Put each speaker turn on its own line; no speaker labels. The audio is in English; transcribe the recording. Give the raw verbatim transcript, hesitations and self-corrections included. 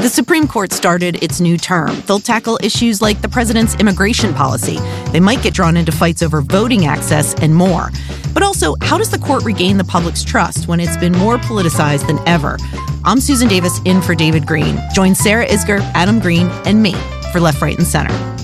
The Supreme Court started its new term. They'll tackle issues like the president's immigration policy. They might get drawn into fights over voting access and more. But also, how does the court regain the public's trust when it's been more politicized than ever? I'm Susan Davis in for David Greene. Join Sarah Isgur, Adam Green, and me for Left, Right, and Center.